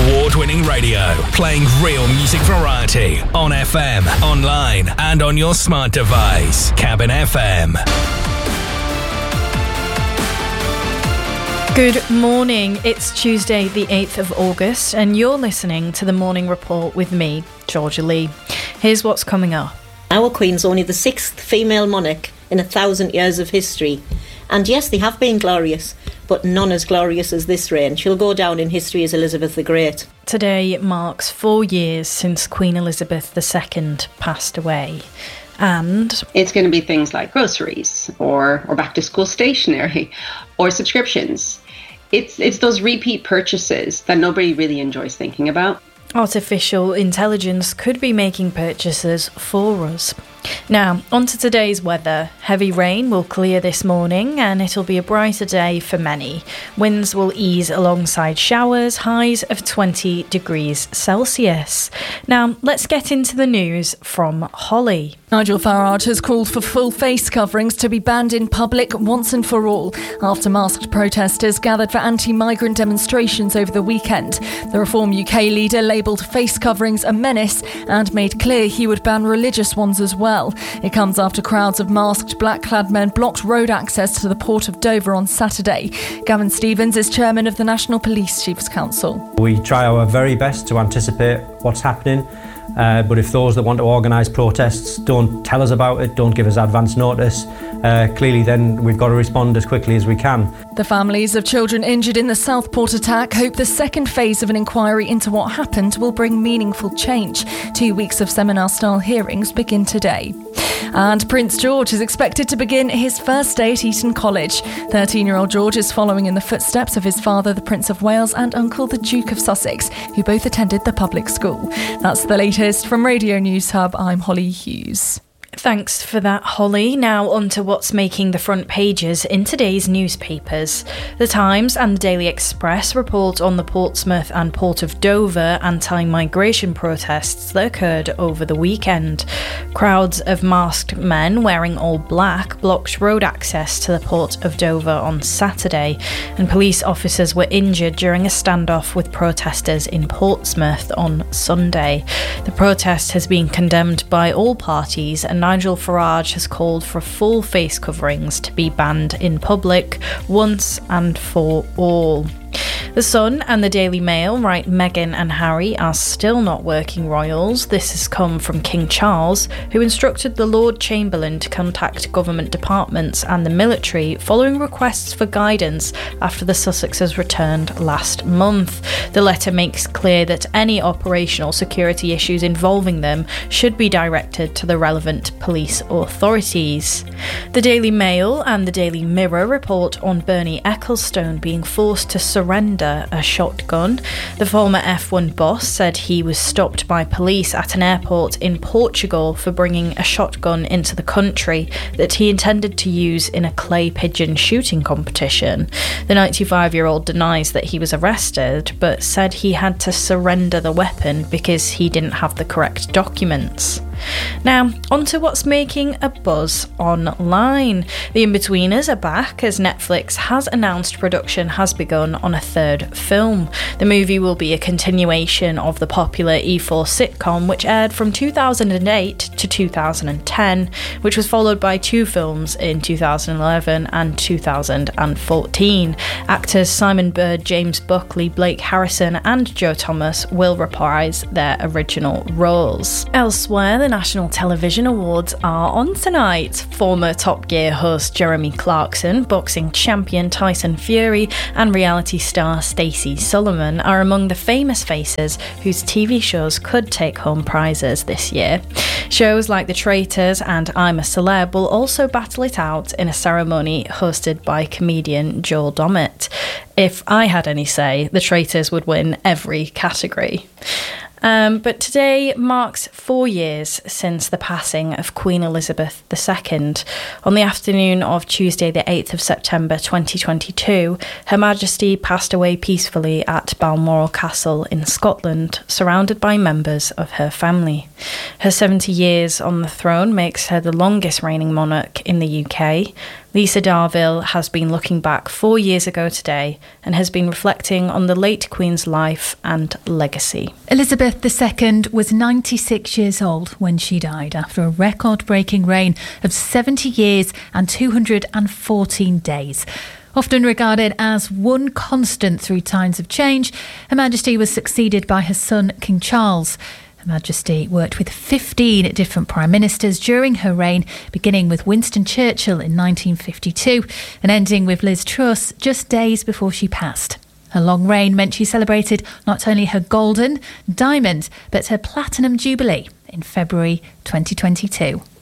Award-winning radio, playing real music variety on FM, online and on your smart device. Cabin FM. Good morning. It's Tuesday the 8th of August and you're listening to the Morning Report with me, Georgia Lee. Here's what's coming up. Our Queen's only the 6th female monarch in 1,000 years of history. And yes, they have been glorious, but none as glorious as this reign. She'll go down in history as Elizabeth the Great. Today marks 4 years since Queen Elizabeth II passed away. And it's going to be things like groceries or back to school stationery or subscriptions. It's those repeat purchases that nobody really enjoys thinking about. Artificial intelligence could be making purchases for us. Now, on to today's weather. Heavy rain will clear this morning and it'll be a brighter day for many. Winds will ease alongside showers, highs of 20 degrees Celsius. Now, let's get into the news from Holly. Nigel Farage has called for full face coverings to be banned in public once and for all after masked protesters gathered for anti-migrant demonstrations over the weekend. The Reform UK leader labelled face coverings a menace and made clear he would ban religious ones as well. It comes after crowds of masked black-clad men blocked road access to the Port of Dover on Saturday. Gavin Stevens is chairman of the National Police Chiefs Council. We try our very best to anticipate what's happening. But if those that want to organise protests don't tell us about it, don't give us advance notice, clearly then we've got to respond as quickly as we can. The families of children injured in the Southport attack hope the second phase of an inquiry into what happened will bring meaningful change. 2 weeks of seminar-style hearings begin today. And Prince George is expected to begin his first day at Eton College. 13-year-old George is following in the footsteps of his father, the Prince of Wales, and uncle, the Duke of Sussex, who both attended the public school. That's the latest from Radio News Hub. I'm Holly Hughes. Thanks for that, Holly. Now on to what's making the front pages in today's newspapers. The Times and the Daily Express report on the Portsmouth and Port of Dover anti-migration protests that occurred over the weekend. Crowds of masked men wearing all black blocked road access to the Port of Dover on Saturday, and police officers were injured during a standoff with protesters in Portsmouth on Sunday. The protest has been condemned by all parties, and Nigel Farage has called for full face coverings to be banned in public once and for all. The Sun and the Daily Mail write Meghan and Harry are still not working royals. This has come from King Charles, who instructed the Lord Chamberlain to contact government departments and the military following requests for guidance after the Sussexes returned last month. The letter makes clear that any operational security issues involving them should be directed to the relevant police authorities. The Daily Mail and the Daily Mirror report on Bernie Ecclestone being forced to surrender a shotgun. The former F1 boss said he was stopped by police at an airport in Portugal for bringing a shotgun into the country that he intended to use in a clay pigeon shooting competition. The 95-year-old denies that he was arrested, but said he had to surrender the weapon because he didn't have the correct documents. Now, on to what's making a buzz online. The Inbetweeners are back as Netflix has announced production has begun on a third film. The movie will be a continuation of the popular E4 sitcom, which aired from 2008 to 2010, which was followed by 2 films in 2011 and 2014. Actors Simon Bird, James Buckley, Blake Harrison and Joe Thomas will reprise their original roles. Elsewhere, the National Television Awards are on tonight. Former Top Gear host Jeremy Clarkson, boxing champion Tyson Fury and reality star Stacey Solomon are among the famous faces whose TV shows could take home prizes this year. Shows like The Traitors and I'm a Celeb will also battle it out in a ceremony hosted by comedian Joel Dommett. If I had any say, The Traitors would win every category. But today marks 4 years since the passing of Queen Elizabeth II. On the afternoon of Tuesday, the 8th of September 2022, Her Majesty passed away peacefully at Balmoral Castle in Scotland, surrounded by members of her family. Her 70 years on the throne makes her the longest reigning monarch in the UK. Lisa Darville has been looking back 4 years ago today and has been reflecting on the late Queen's life and legacy. Elizabeth II was 96 years old when she died after a record-breaking reign of 70 years and 214 days. Often regarded as one constant through times of change, Her Majesty was succeeded by her son, King Charles. Her Majesty worked with 15 different Prime Ministers during her reign, beginning with Winston Churchill in 1952 and ending with Liz Truss just days before she passed. Her long reign meant she celebrated not only her golden, diamond, but her platinum jubilee in February 2022.